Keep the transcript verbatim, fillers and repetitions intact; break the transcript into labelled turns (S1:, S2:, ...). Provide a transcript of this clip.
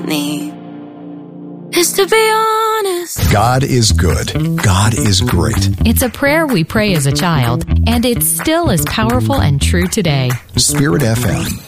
S1: need is to be honest.
S2: God is good. God is great.
S3: It's a prayer we pray as a child, and it's still as powerful and true today.
S2: Spirit F M.